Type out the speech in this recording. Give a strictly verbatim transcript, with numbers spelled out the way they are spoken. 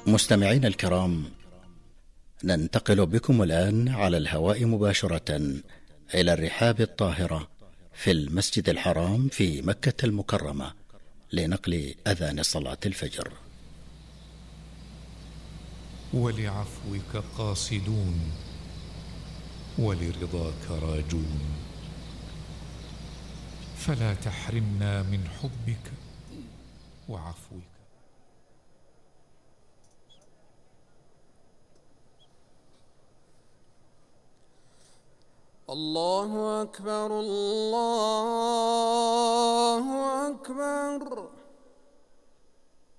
مستمعين الكرام، ننتقل بكم الآن على الهواء مباشرة إلى الرحاب الطاهرة في المسجد الحرام في مكة المكرمة لنقل أذان صلاة الفجر. ولعفوك قاصدون ولرضاك راجون، فلا تحرمنا من حبك وعفوك. الله أكبر الله أكبر.